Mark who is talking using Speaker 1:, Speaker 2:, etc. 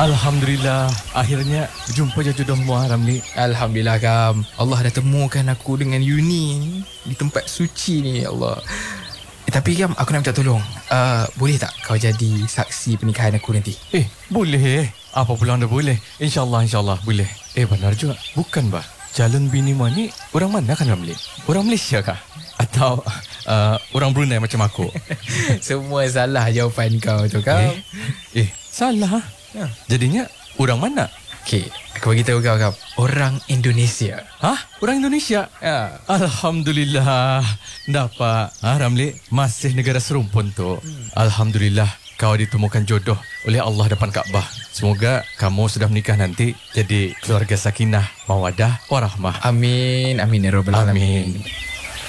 Speaker 1: Alhamdulillah, akhirnya berjumpa je jodohmu Ramli.
Speaker 2: Alhamdulillah Kam. Allah dah temukan aku dengan Yuni di tempat suci ni, ya Allah. Tapi Kam, aku nak minta tolong. Boleh tak kau jadi saksi pernikahan aku nanti?
Speaker 1: Boleh. Apa pula anda boleh? InsyaAllah boleh. Benar juga. Bukan bah, calon bini mu ni orang mana kan Ramli? Orang Malaysia kah? Atau orang Brunei macam aku?
Speaker 2: Semua salah jawapan kau tu Kam.
Speaker 1: Salah. Jadinya orang mana?
Speaker 2: Okey, aku bagi tahu kau Kam. Orang Indonesia.
Speaker 1: Orang Indonesia?
Speaker 2: Ya.
Speaker 1: Alhamdulillah. Dapat Ramli, masih negara serumpun tu. Alhamdulillah kau ditemukan jodoh oleh Allah depan Kaabah. Semoga kamu sudah menikah nanti jadi keluarga sakinah, mawaddah, warahmah.
Speaker 2: Amin ya rabbal alamin.